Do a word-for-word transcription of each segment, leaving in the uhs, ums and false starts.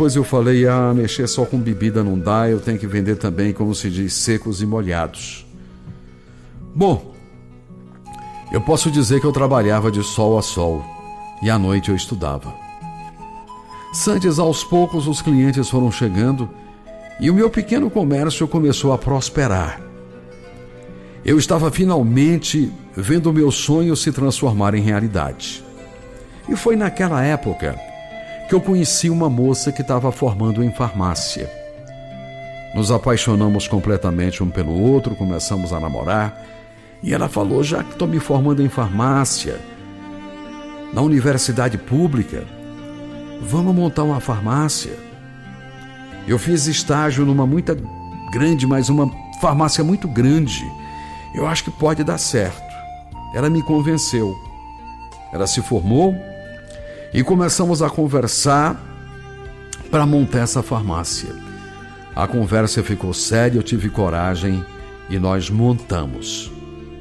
depois eu falei, ah, mexer só com bebida não dá, eu tenho que vender também, como se diz, secos e molhados. Bom, eu posso dizer que eu trabalhava de sol a sol e à noite eu estudava. Sandes, aos poucos os clientes foram chegando e o meu pequeno comércio começou a prosperar. Eu estava finalmente vendo o meu sonho se transformar em realidade. E foi naquela época que eu conheci uma moça que estava formando em farmácia. Nos apaixonamos completamente um pelo outro, começamos a namorar, e ela falou, já que estou me formando em farmácia, na universidade pública, vamos montar uma farmácia. Eu fiz estágio numa muito grande, mas uma farmácia muito grande. Eu acho que pode dar certo. Ela me convenceu. Ela se formou e começamos a conversar para montar essa farmácia. A conversa ficou séria, eu tive coragem e nós montamos.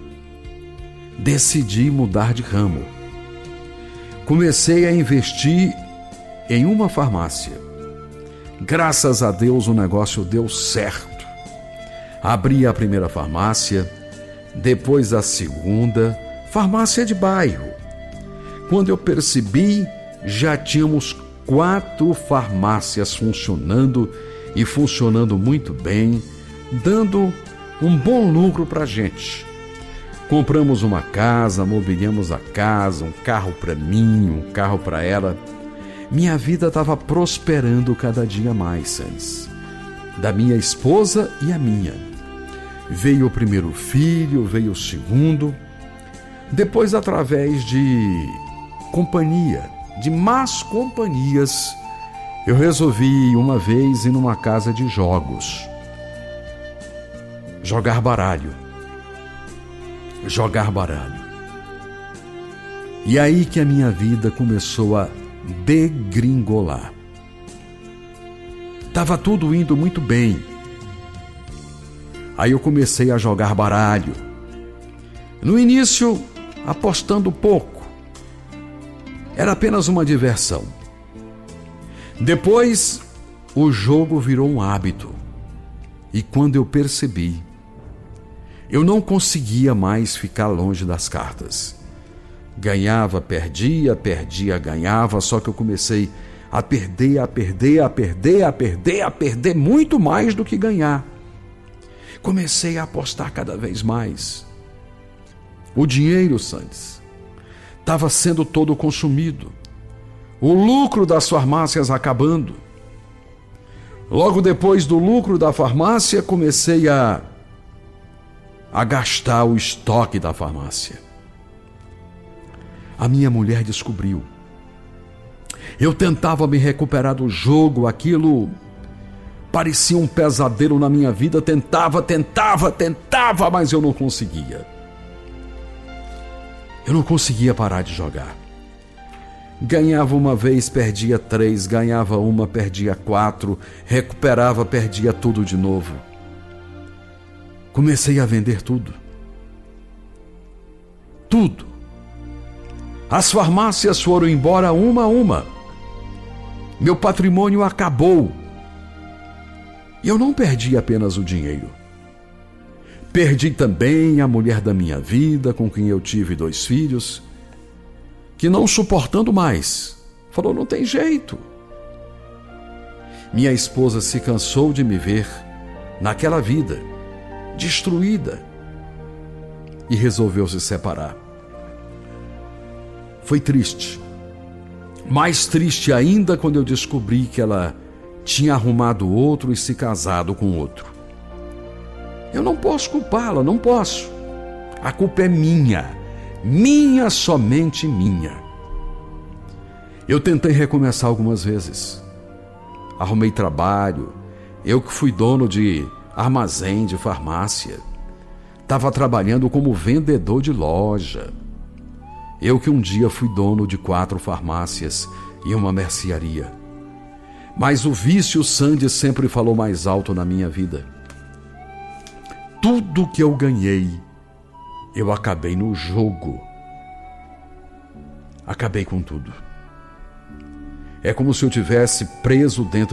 Decidi mudar de ramo. Comecei a investir em uma farmácia. Graças a Deus o negócio deu certo. Abri a primeira farmácia, depois a segunda, farmácia de bairro. Quando eu percebi, já tínhamos quatro farmácias funcionando e funcionando muito bem, dando um bom lucro para a gente. Compramos uma casa, mobiliamos a casa, um carro para mim, um carro para ela. Minha vida estava prosperando cada dia mais, Sandes. Da minha esposa e a minha. Veio o primeiro filho, veio o segundo. Depois, através de companhia, de más companhias, eu resolvi uma vez ir numa casa de jogos. Jogar baralho. Jogar baralho. E aí que a minha vida começou a degringolar. Tava tudo indo muito bem. Aí eu comecei a jogar baralho. No início, apostando pouco. Era apenas uma diversão. Depois, o jogo virou um hábito. E quando eu percebi, eu não conseguia mais ficar longe das cartas. Ganhava, perdia, perdia, ganhava, só que eu comecei a perder, a perder, a perder, a perder, a perder muito mais do que ganhar. Comecei a apostar cada vez mais. O dinheiro, Sandes, estava sendo todo consumido. O lucro das farmácias acabando. Logo depois do lucro da farmácia, comecei a, a gastar o estoque da farmácia. A minha mulher descobriu. Eu tentava me recuperar do jogo, aquilo parecia um pesadelo na minha vida. Tentava, tentava, tentava, mas eu não conseguia. Eu não conseguia parar de jogar. Ganhava uma vez, perdia três, ganhava uma, perdia quatro, recuperava, perdia tudo de novo. Comecei a vender tudo. Tudo. As farmácias foram embora uma a uma. Meu patrimônio acabou. E eu não perdi apenas o dinheiro. Perdi também a mulher da minha vida, com quem eu tive dois filhos, que não suportando mais, falou, não tem jeito. Minha esposa se cansou de me ver naquela vida, destruída, e resolveu se separar. Foi triste. Mais triste ainda quando eu descobri que ela tinha arrumado outro e se casado com outro. Eu não posso culpá-la, não posso. A culpa é minha. Minha, somente minha. Eu tentei recomeçar algumas vezes. Arrumei trabalho. Eu que fui dono de armazém, de farmácia. Estava trabalhando como vendedor de loja. Eu que um dia fui dono de quatro farmácias e uma mercearia. Mas o vício Sandy sempre falou mais alto na minha vida. Tudo que eu ganhei, eu acabei no jogo. Acabei com tudo. É como se eu tivesse preso dentro